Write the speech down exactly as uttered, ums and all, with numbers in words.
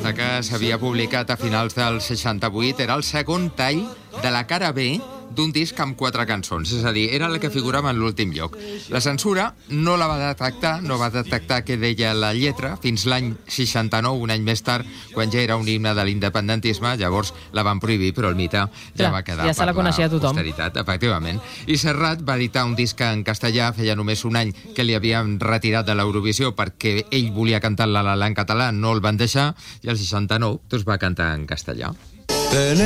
peça que s'havia publicat a finals del seixanta-vuit era el segon tall de la cara B d'un disc amb quatre cançons, és a dir, era la que figurava en l'últim lloc. La censura no la va detectar, no va detectar què deia la lletra, fins l'any seixanta-nou, un any més tard, quan ja era un himne de l'independentisme, llavors la van prohibir, però el mite ja Clar, va quedar ja se la per coneixia la tothom. posteritat, efectivament. I Serrat va editar un disc en castellà, feia només un any que li havien retirat de l'Eurovisió perquè ell volia cantar la la la en català, no el van deixar, i el seixanta-nou doncs va cantar en castellà.